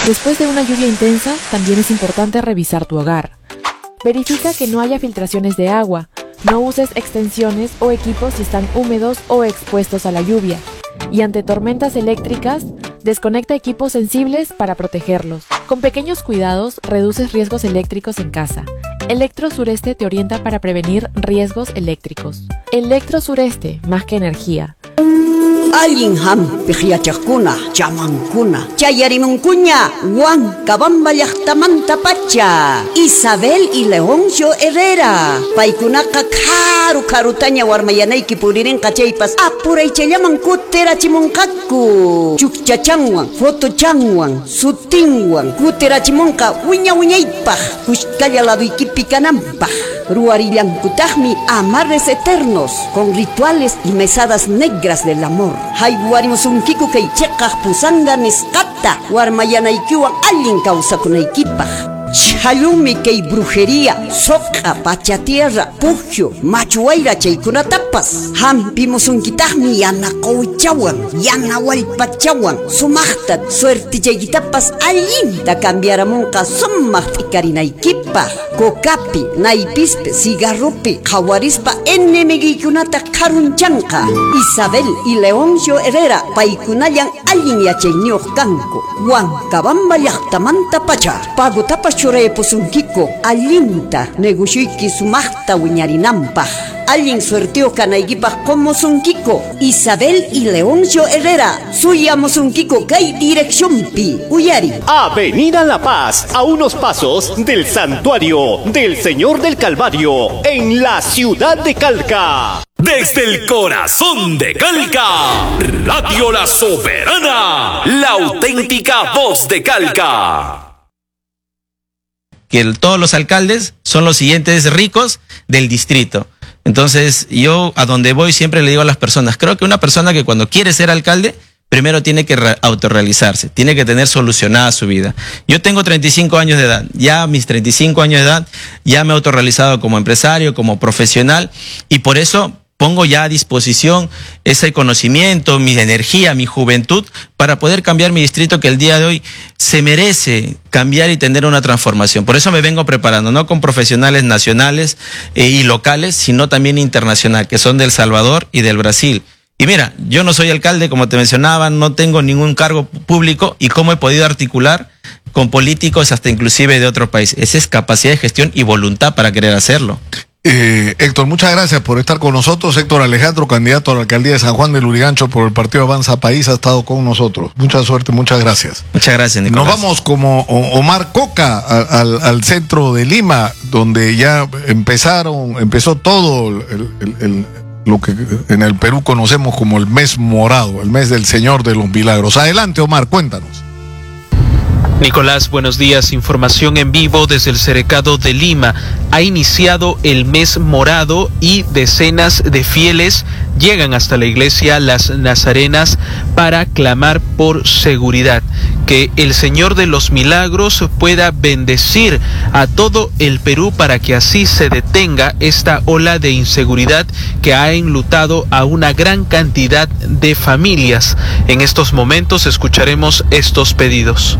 Después de una lluvia intensa, también es importante revisar tu hogar. Verifica que no haya filtraciones de agua. No uses extensiones o equipos si están húmedos o expuestos a la lluvia. Y ante tormentas eléctricas, desconecta equipos sensibles para protegerlos. Con pequeños cuidados, reduces riesgos eléctricos en casa. Electro Sureste te orienta para prevenir riesgos eléctricos. Electro Sureste, más que energía. Allinham pihyachakuna chamankuna chayarimunkuña Huancabamba llaqtamanta pacha Isabel y Leoncio Herrera paykunaqa karutaña warmayanayki puririnqa chaypas apuraychallaman kutirachimunqaku chukchachanwan fotochanwan sutinwan kutirachimunqa wiñaypaq kushkalla laduykipi kananpaq ruwarillankutaqmi amarres eternos con rituales y mesadas negras del amor. Haywarimusunkiku kay cheqaq pusanga nisqata warmayanaykiwan allin kawsakunaykipaq. Chalumi kay brujería, soqa, pachatierra, pugio, machuayra chaykunatapas. Hampimusunkitaqmi yana qawchawan, yana wallpachawan, sumaqta suerte chaykitapas allinta cambiaramunqa sumaq p'ikarinaykipa. Kokapi, naypispi, cigarrupi, qawarispa enemigiykunata karunchanqa. Isabel y Leoncio Herrera paykunallan allin yachayniyuq kanku. Huancabamba llaqtamanta pacha, pagutapas churaypusunkiko allinta negosyuyki sumaqta wiñarinanpaq. Allin suerteo kanaykipaq qomusunkiko Isabel y Leoncio Herrera suyamusunkiko kay direccionpi uyari. Avenida La Paz, a unos pasos del Santuario del Señor del Calvario, en la ciudad de Calca. Desde el corazón de Calca, Radio La Soberana, la auténtica voz de Calca. Que todos los alcaldes son los siguientes ricos del distrito. Entonces, yo a donde voy siempre le digo a las personas, creo que una persona que cuando quiere ser alcalde, primero tiene que autorrealizarse, tiene que tener solucionada su vida. Yo tengo 35 años de edad, ya a mis 35 años de edad, ya me he autorrealizado como empresario, como profesional, y por eso pongo ya a disposición ese conocimiento, mi energía, mi juventud, para poder cambiar mi distrito que el día de hoy se merece cambiar y tener una transformación. Por eso me vengo preparando, no con profesionales nacionales y locales, sino también internacional, que son del Salvador y del Brasil. Y mira, yo no soy alcalde, como te mencionaba, no tengo ningún cargo público, y cómo he podido articular con políticos hasta inclusive de otros países. Esa es capacidad de gestión y voluntad para querer hacerlo. Héctor, muchas gracias por estar con nosotros. Héctor Alejandro, candidato a la alcaldía de San Juan de Lurigancho por el partido Avanza País, ha estado con nosotros. Mucha suerte, muchas gracias. Muchas gracias, Nicolás. Nos vamos como Omar Coca al centro de Lima, donde ya empezó todo lo que en el Perú conocemos como el mes morado, el mes del Señor de los Milagros. Adelante, Omar, cuéntanos. Nicolás, buenos días. Información en vivo desde el Cercado de Lima. Ha iniciado el mes morado y decenas de fieles llegan hasta la iglesia Las Nazarenas para clamar por seguridad. Que el Señor de los Milagros pueda bendecir a todo el Perú para que así se detenga esta ola de inseguridad que ha enlutado a una gran cantidad de familias. En estos momentos escucharemos estos pedidos.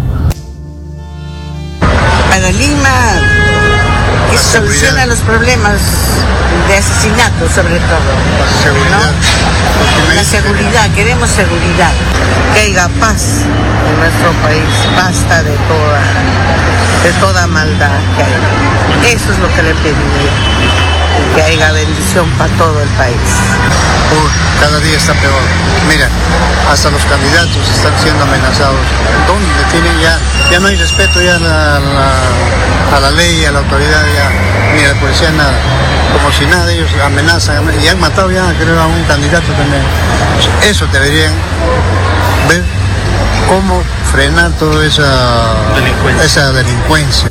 Para Lima, que soluciona los problemas de asesinato, sobre todo. ¿No? La seguridad, queremos seguridad. Que haya paz en nuestro país, basta de toda maldad que hay. Eso es lo que le pediría, que haya bendición para todo el país. Cada día está peor. Mira, hasta los candidatos están siendo amenazados. ¿Dónde tienen ya no hay respeto ya a la ley, a la autoridad, ya ni a la policía, nada? Como si nada, ellos amenazan y han matado ya, creo, a un candidato también. Eso deberían ver cómo frenar toda esa delincuencia.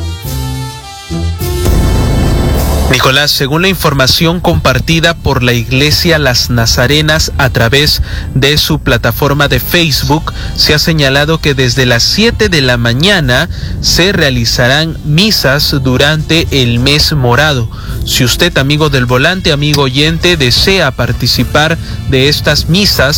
Nicolás, según la información compartida por la Iglesia Las Nazarenas a través de su plataforma de Facebook, se ha señalado que desde las 7 de la mañana se realizarán misas durante el mes morado. Si usted, amigo del volante, amigo oyente, desea participar de estas misas,